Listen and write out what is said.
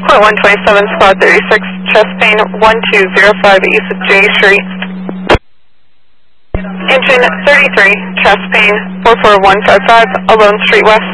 Court 127, Squad 36, chest pain 1205 east of J Street. Engine 33, chest pain 44155, Alone Street West.